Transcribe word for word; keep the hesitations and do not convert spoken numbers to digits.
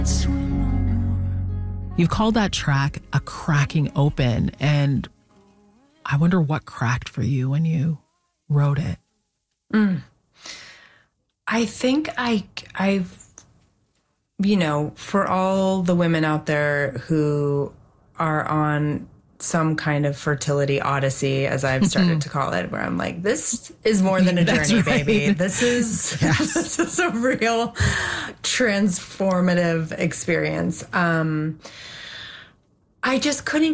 You've called that track A Cracking Open, and I wonder what cracked for you when you wrote it. Mm. I think I, I've, you know, for all the women out there who are on some kind of fertility odyssey, as I've started to call it, where I'm like, this is more than a journey, right. baby. This is, yes. this is a real transformative experience. Um, I just couldn't